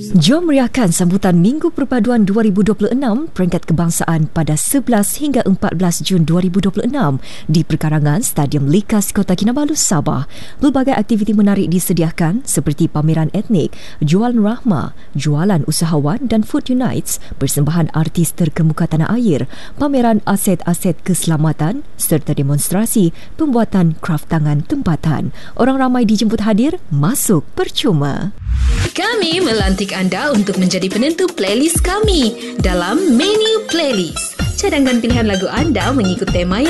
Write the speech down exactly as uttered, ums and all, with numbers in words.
Jom meriahkan sambutan Minggu Perpaduan dua ribu dua puluh enam peringkat kebangsaan pada sebelas hingga empat belas Jun dua ribu dua puluh enam di perkarangan Stadium Likas Kota Kinabalu, Sabah. Pelbagai aktiviti menarik disediakan seperti pameran etnik, jualan rahmah, jualan usahawan dan Food Unites, persembahan artis terkemuka tanah air, pameran aset-aset keselamatan serta demonstrasi pembuatan kraf tangan tempatan. Orang ramai dijemput hadir, masuk percuma. Kami melantik anda untuk menjadi penentu playlist kami dalam menu playlist. Cadangkan pilihan lagu anda mengikut tema yang